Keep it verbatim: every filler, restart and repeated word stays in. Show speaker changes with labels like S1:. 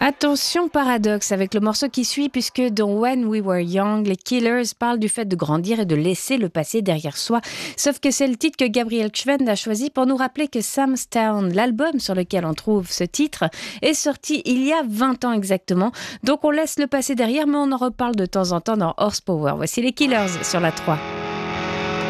S1: Attention paradoxe avec le morceau qui suit, puisque dans When We Were Young, les Killers parlent du fait de grandir et de laisser le passé derrière soi. Sauf que c'est le titre que Gabriel Gschwend a choisi pour nous rappeler que Sam's Town, l'album sur lequel on trouve ce titre, est sorti il y a vingt ans exactement. Donc on laisse le passé derrière, mais on en reparle de temps en temps dans Horsepower. Voici les Killers sur la trois.